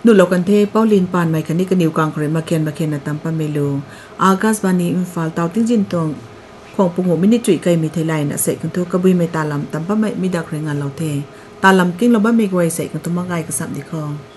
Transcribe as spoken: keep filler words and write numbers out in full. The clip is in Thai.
นุโลกันเทปอลินปานไมคันนี่กันนิวกังเครมาเคนมาเคนนตัมปะเมลูอากาสบานีอินฟาลตาวติงจินตงของปุงหัวมินิจุยไกมีเทไลนะเสกันทุกกบุยเมตาลัมตัมปะไม่มีดักเรงานเราเทตาลัมกิ้งเราบ้าเมกไวเสกันทุกมังไงกษับดิคอ